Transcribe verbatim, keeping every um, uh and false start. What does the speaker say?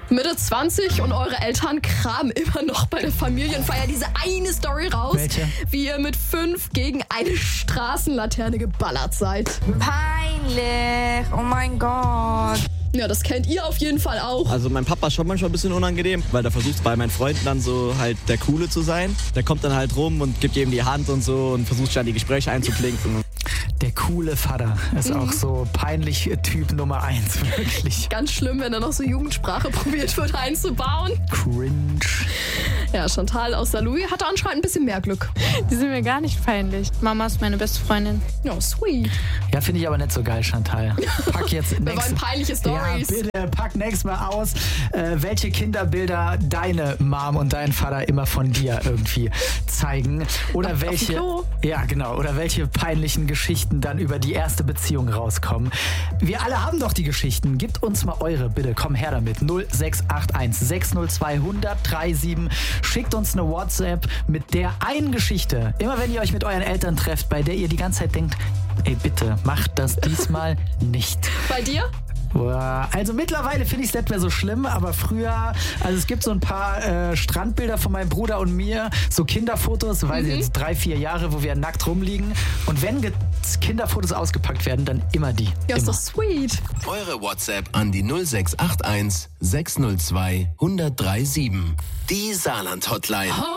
Mitte zwanzig und eure Eltern kramen immer noch bei der Familienfeier diese eine Story raus, Welche? wie ihr mit fünf gegen eine Straßenlaterne geballert seid. Peinlich, oh mein Gott. Ja, das kennt ihr auf jeden Fall auch. Also mein Papa ist schon manchmal ein bisschen unangenehm, weil der versucht bei meinen Freunden dann so halt der Coole zu sein. Der kommt dann halt rum und gibt ihm die Hand und so und versucht dann die Gespräche einzuklinken. Der coole Vater ist Mhm. auch so peinlich Typ Nummer eins, wirklich. Ganz schlimm, wenn da noch so Jugendsprache probiert wird einzubauen. Cringe. Ja, Chantal aus Saarlouis hatte anscheinend ein bisschen mehr Glück. Die sind mir gar nicht peinlich. Mama ist meine beste Freundin. Ja, sweet. Ja, finde ich aber nicht so geil, Chantal. Pack jetzt Wir nächstes wollen peinliche Stories. Ja, bitte, pack nächstes Mal aus, äh, welche Kinderbilder deine Mom und dein Vater immer von dir irgendwie zeigen. Oder Auf- auf dem welche. Klo. Ja, genau. Oder welche peinlichen Geschichten dann über die erste Beziehung rauskommen. Wir alle haben doch die Geschichten. Gebt uns mal eure, bitte. Komm her damit. null sechs acht eins sechs null zwei hundert siebenunddreißig. Schickt uns eine WhatsApp mit der einen Geschichte. Immer wenn ihr euch mit euren Eltern trefft, bei der ihr die ganze Zeit denkt, ey, bitte, macht das diesmal nicht. Bei dir? Boah, also mittlerweile finde ich es nicht mehr so schlimm, aber früher, also es gibt so ein paar äh, Strandbilder von meinem Bruder und mir, so Kinderfotos, weiß ich jetzt drei, vier Jahre, wo wir nackt rumliegen. Und wenn ge- Kinderfotos ausgepackt werden, dann immer die. Ja, ist immer. doch sweet. Eure WhatsApp an die null sechs acht eins sechs null zwei hundert siebenunddreißig. Die Saarland-Hotline.